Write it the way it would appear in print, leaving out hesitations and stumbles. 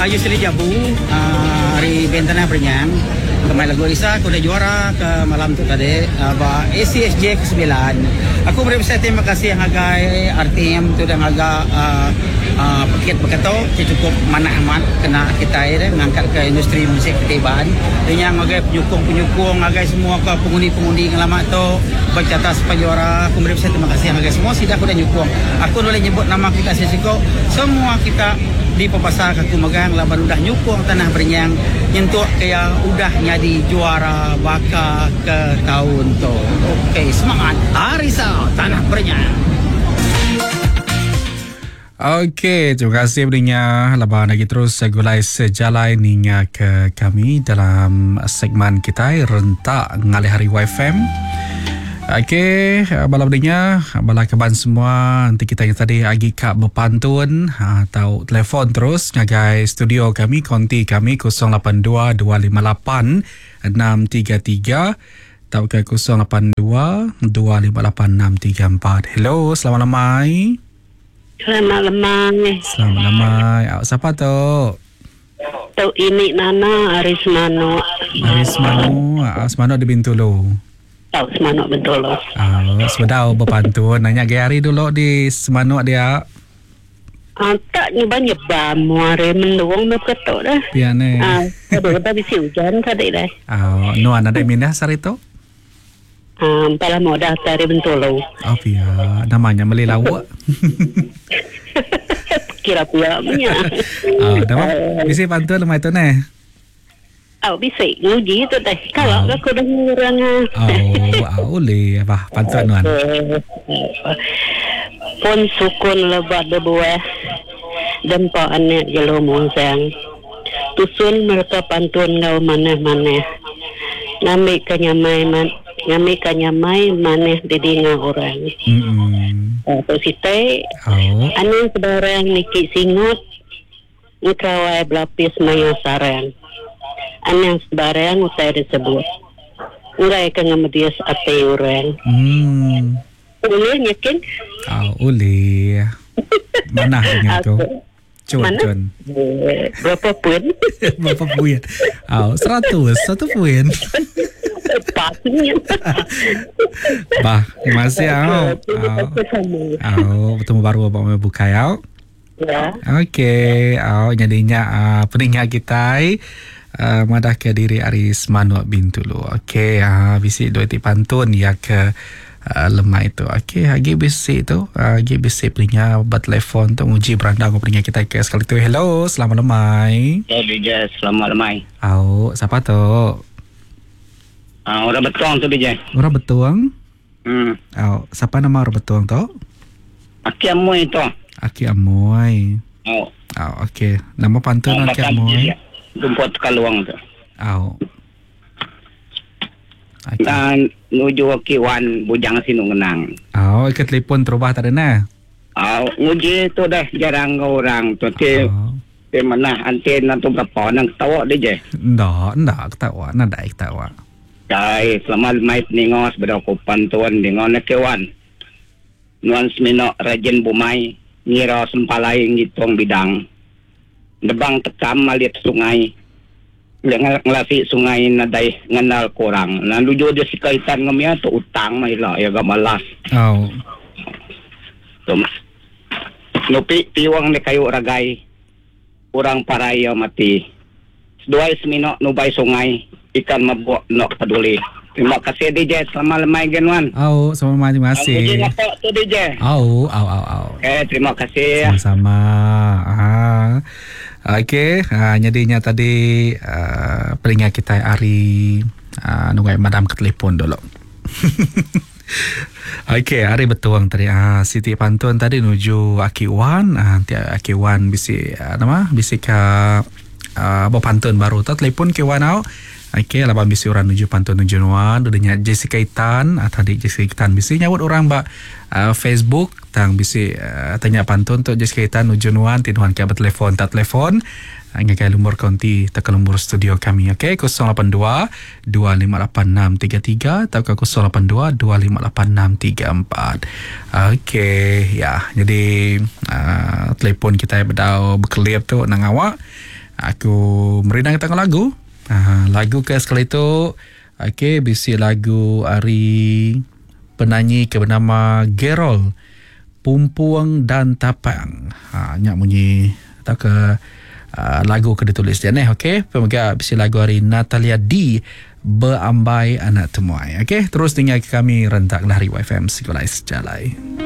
Ayu Seri Jabu, hari Bentanah Perenyang. Kemain lagu Risa, aku dah juara ke malam tu tadi, ACSJ ke-9. Aku berusaha terima kasih yang agai RTM tu dan agak paket berkata cukup mana amat kena kita mengangkat ke industri musik ketibaan. Dan yang agai penyukung agai semua ke pengundi-pengundi yang lama tu bercatat sebagai juara. Aku berusaha terima kasih yang agai semua sudah aku dah nyukung. Aku boleh nyebut nama kita sesiko. Semua kita di Papasar Kaku Megang laban udah nyukung Tanah Berenyang nyentuh kaya udah jadi juara baka ke tahun tu. Okey, semangat Arisa Tanah Berenyang. Okey, terima kasih berinya. Laban lagi terus gulai sejalan hingga ke kami dalam segmen kita rentak ngalih hari YFM. Okey, bala berinya, bala keban semua. Nanti kita yang tadi agi kak berpantun atau telefon terus ngagai studio kami, konti kami 082 258 633 atau ke 082 258 634. Hello, selamat lemai. Selamat lemai. Selamat lemai. Siapa tu? Tu ini Nana Arismano. Arismano, Arismano di Bintulu. Tahu Semanok betul loh. Sudah berpantun. Nanya gaya dulu di Semanok dia. Tak nyoba muare menduang berketok dah. Biar ni. Ada bisi hujan tadi dah. Nuan ada minah sari tu? Pala mau daftar di Bentolo. Biar namanya beli lawak. Kira pula punya. Dapat bisi pantun lemah tu ni. Bisa nguji tu dah. Kalau aku dah ngurang. Boleh. Apa pantun Nuan? Pon sukun lebat berbuah dan pa anak jelo monsang. Tusun mereka pantun ngau maneh-maneh. Ngambil kanyamai maneh didinga orang. Tu site. Anu sebarang niki singut ngrawai belapis maya sarang. Anang sebarang usai disebut. Urai ke ngamedias ate orang. Boleh yakin? Boleh. Mana hanya tu? Cun. Berapa poin? Berapa poin? 100. 1 poin. Pasnya. Terima kasih. Bertemu baru Abang buka ya. Ya. Okey. Jadinya peninggal kita. Madah ke diri Aris Manuak Bintulu. Okey, bisik dua ti pantun ya ke lemah itu. Okey, lagi bisik tu, lagi bisik punya bertelefon tu uji beranda ko punya kita ke sekali tu. Hello, selamat lemai. DJ, selamat lemai. Siapa tu? Orang betuang tu DJ. Orang betuang? Siapa nama orang betuang tu? Aki Amoy tu. Aki Amoy. Okey, nama pantun Aki Amoy. Rumput Kaluang tu. Okay. Dan nuju Kiwan Bujang Sinungenang. Ikat telefon terubah tak ada na? Nguji tu dah jarang orang tu. Di mana antena tu berapa nang ketawa dia je? Ndak ketawa, nanda ketawa. Kai selamat mai ningos berapa pantun dengan Kiwan. Nuan Seminok Rajen Bumai ngira sempalai ngitong bidang. Debang tekam malit sungai. Ngelasi sungai nadai ngenal kurang. Lalu juga si kaitan ngamia tu utang mai lah ya gak malas. Nupi tiwang ni kayu ragai. Kurang paraya mati. Seduai Seminok nubai sungai. Ikan mabuk nok peduli. Terima kasih DJ. Selamat lemai genuan. Selamat terima kasih. Uji ngapak tu DJ. Terima kasih. Sama-sama. Okey, jadinya tadi peringkat kita hari nunggu madam ke telefon dulu. Okey, hari betuang tadi Siti pantun tadi nuju Aki Wan, Aki Wan bisi bisi ke pantun baru tu telefon ke Wan au. Okey, laban bisi orang nuju pantun nuju Wan, dudanya Jessica Itan, tadi Jessica Itan bisi nyawut orang Facebook tang bisi tanya pantun tu Jessica Itan nuju Wan tinuan ke bertelefon tak telefon ngakai lumur konti tak lumur studio kami. Okey, 082 258 633 atau ke 082 258 634. Okey, ya. Jadi telefon kita berdau berkelip tu nang awak. Aku merinang tengok lagu. Lagu ke sekali tu. Okey, bisi lagu hari penyanyi ke bernama Gerol, Pumpuang dan Tapang. Nyak bunyi tak ke lagu ke ditulis dia ni. Okey, pemegang bisi lagu hari Natalia D, Berambai Anak Temuai. Okey, terus dengar kami rentak Lahari YFM Segulai Sejalai.